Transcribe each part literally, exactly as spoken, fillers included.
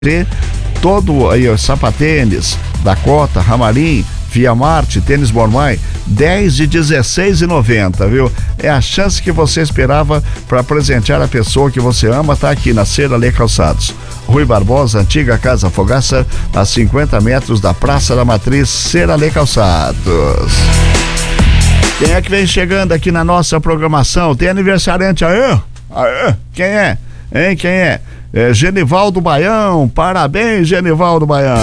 Todo aí, ó, sapatênis, Dakota, Ramarim, Via Marte, Tênis Mormai, dez de dezesseis e noventa, viu? É a chance que você esperava para presentear a pessoa que você ama, tá aqui na Ser Ale Calçados. Rui Barbosa, antiga Casa Fogaça, a cinquenta metros da Praça da Matriz, Ser Ale Calçados. Quem é que vem chegando aqui na nossa programação? Tem aniversariante aí? Aê? Quem é? Hein? Quem é? É Genivaldo Baião. Parabéns, Genivaldo Baião.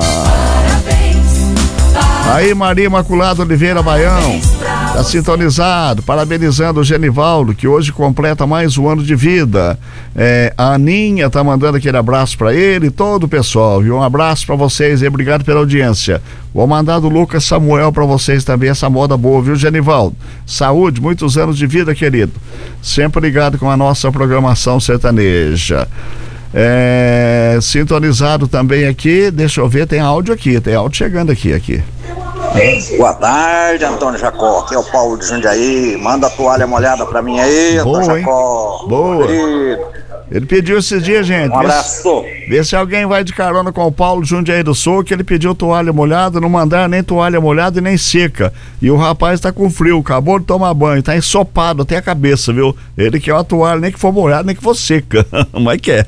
Aí, Maria Imaculada Oliveira Baião, tá sintonizado, parabenizando o Genivaldo, que hoje completa mais um ano de vida. É, a Aninha tá mandando aquele abraço pra ele e todo o pessoal, viu? Um abraço pra vocês e obrigado pela audiência. Vou mandar do Lucas Samuel pra vocês também, essa moda boa, viu, Genivaldo? Saúde, muitos anos de vida, querido. Sempre ligado com a nossa programação sertaneja. É, sintonizado também aqui, deixa eu ver, tem áudio aqui, tem áudio chegando aqui, aqui. Boa tarde, Antônio Jacó, aqui é o Paulo de Jundiaí, manda a toalha molhada pra mim aí, Boa, Antônio hein? Jacó. Boa. Querido. Ele pediu esses dias, gente. Um abraço. Vê se, vê se alguém vai de carona com o Paulo Jundiaí do Sul, que ele pediu toalha molhada, não mandaram nem toalha molhada e nem seca. E o rapaz tá com frio, acabou de tomar banho, tá ensopado até a cabeça, viu? Ele quer uma toalha, nem que for molhada, nem que for seca. Mas quer.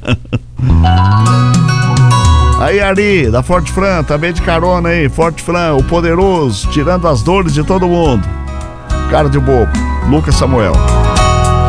Aí, Ari, da Forte Fran, também de carona aí, Forte Fran, o poderoso, tirando as dores de todo mundo. Cara de bobo, Lucas Samuel.